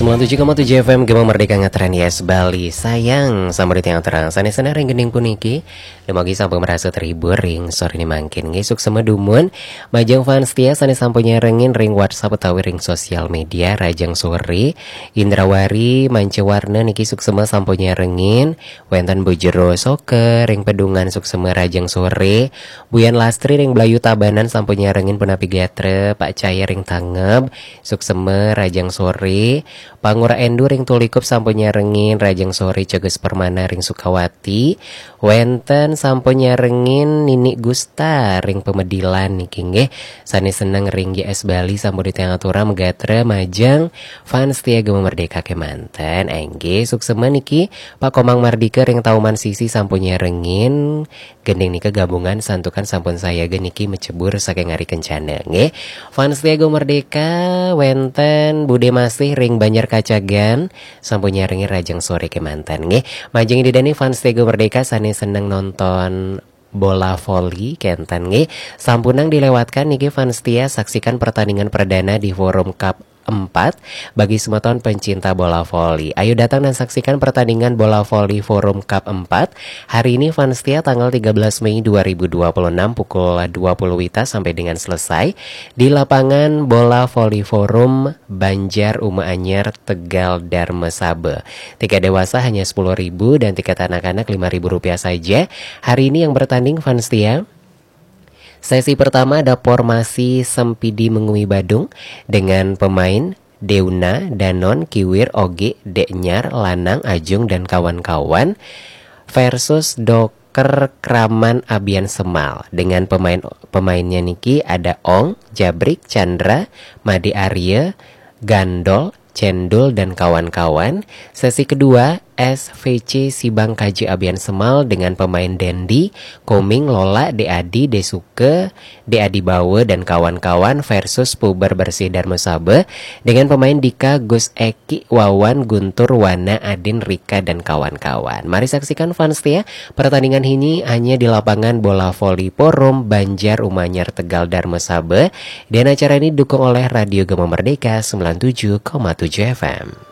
97,7 FM Gema Merdeka Ngetren Yes Bali. Sayang sama di tiang terang sana-sana ring gending puniki demogi sampai merasa terhibur ring sore ini mangkin ngisuk sama dumun majang fans tia sana sampunya rengin ring WhatsApp utawi ring sosial media rajang sore Indrawari Mancewarna niki suksema sampunya rengin wenten bojero soke ring pedungan suksema rajang sore Buyan Lastri ring Belayu Tabanan sampunya rengin penapi gatre Pak Caya ring Tangeb suksema rajang sore Pangura Endu ring Tulikup sampunya rengin rajang sore Ceges Permana ring Sukawati wenten sampunya rengin Nini Gusta ring Pemedilan niki nggih sane seneng ring YS Bali sampo di tengah atura megatre majang fans tia Gema Merdeka kemanten engge suksema niki Pak Komang Mardika ring Tauman Sisi sampunya rengin gending nika gabungan santukan sampun saya geniki mecebur saking ngari kencana nggih fans tia Gema Merdeka wenten Bude Masih ring Banjar Kacagan sampunya rengin rajang sore kemanten nggih majeng didani fans tia Gema Merdeka sane seneng nonton bola voli kenten nggih sampunang dilewatkan niki fans tia saksikan pertandingan perdana di Forum Cup 4 bagi semua tahun pencinta bola voli. Ayo datang dan saksikan pertandingan bola voli Forum Cup 4 hari ini fans tia tanggal 13 Mei 2026 pukul 20 WITA sampai dengan selesai di lapangan bola voli Forum Banjar Uma Anyar Tegal Darma Sabe. Tiket dewasa hanya 10.000 dan tiket anak-anak Rp5.000 saja. Hari ini yang bertanding fans tia sesi pertama ada formasi Sempidi Mengui Badung dengan pemain Deuna, Danon, Kiwir, Oge, Deknyar, Lanang, Ajung dan kawan-kawan versus Doker Kraman Abian Semal dengan pemainnya niki ada Ong, Jabrik, Chandra, Made Arya, Gandol, Cendol dan kawan-kawan. Sesi kedua SVC Sibang Kaji Abian Semal dengan pemain Dendi, Koming, Lola, Deadi, Desuke, Deadi Bawe dan kawan-kawan versus Puber Bersih Darma Sabe dengan pemain Dika, Gus Eki, Wawan, Guntur, Wana, Adin, Rika dan kawan-kawan. Mari saksikan fans tia pertandingan ini hanya di lapangan bola voli Forum Banjar Umanyar Tegal Darma Sabe dan acara ini didukung oleh Radio Gema Merdeka 97,7 FM.